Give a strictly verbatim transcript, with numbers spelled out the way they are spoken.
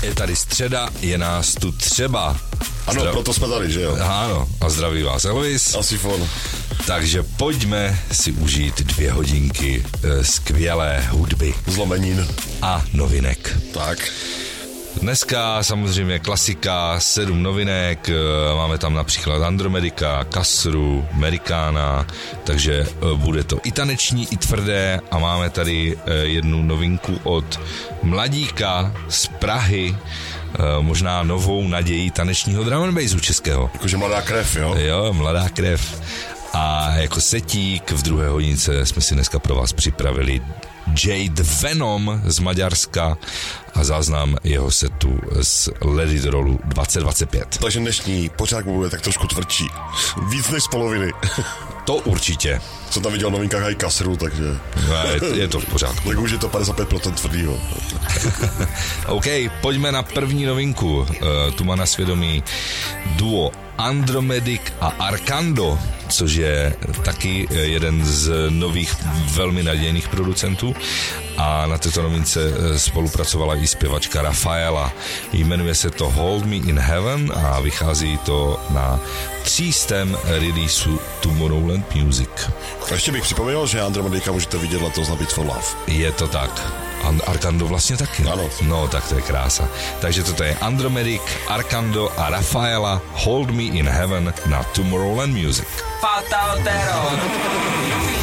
Je tady středa, je nás tu třeba. Ano, Zdrav... proto jsme tady, že jo? Ano, a zdraví vás Elvis. A Sifon. Takže pojďme si užít dvě hodinky e, skvělé hudby. Zlomenin. A novinek. Tak. Dneska samozřejmě klasika, sedm novinek, máme tam například Andromedika, Kasru, Amerikána, takže bude to i taneční, i tvrdé a máme tady jednu novinku od mladíka z Prahy, možná novou naději tanečního drum and bassu českého. Jakože mladá krev, jo? Jo, mladá krev. A jako setík v druhé hodince jsme si dneska pro vás připravili Jade Venom z Maďarska a záznam jeho setu z Let It Rollu dvacet dvacet pět. Takže dnešní pořád bude tak trošku tvrdší. Víc než z poloviny. To určitě. Jsem tam viděl novinkách i Kasru, takže... No, je, je to v pořádku. Tak už je to padesát pět procent tvrdýho. OK, pojďme na první novinku. Uh, tu má na svědomí duo Andromedic a Arkando, což je taky jeden z nových velmi nadějných producentů a na této novince spolupracovala i zpěvačka Rafaela. Jmenuje se to Hold Me in Heaven a vychází to na třístém releaseu Tomorrowland Music. A ještě bych připomněl, že Andromedika můžete vidět letos na Beats for Love. Je to tak. Arkando vlastně taky. Ano. No, tak to je krása. Takže toto je Andromedic, Arkando a Rafaela Hold Me in Heaven na Tomorrowland Music. Fatal Terror.